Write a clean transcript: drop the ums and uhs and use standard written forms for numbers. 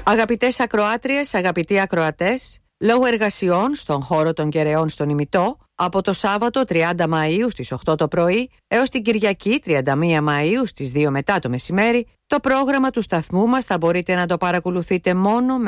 Αγαπητές ακροάτριες, αγαπητοί ακροατές, λόγω εργασιών στον χώρο των Κεραιών στον Ημιτό, από το Σάββατο 30 Μαΐου στις 8 το πρωί έως την Κυριακή 31 Μαΐου στις 2 μετά το μεσημέρι, το πρόγραμμα του σταθμού μας θα μπορείτε να το παρακολουθείτε μόνο